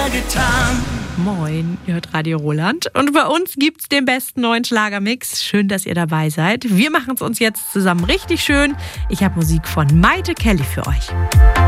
getan. Moin, ihr hört Radio Roland und bei uns gibt's den besten neuen Schlagermix. Schön, dass ihr dabei seid. Wir machen es uns jetzt zusammen richtig schön. Ich habe Musik von Maite Kelly für euch.